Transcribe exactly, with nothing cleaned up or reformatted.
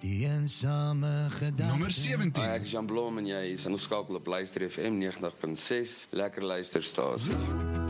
die eensame gedagte. Nommer sewentien. Hi, ek is Jan Blom en jy is ingeskakel op Luister F M negentig punt ses. Lekker luisterstasie.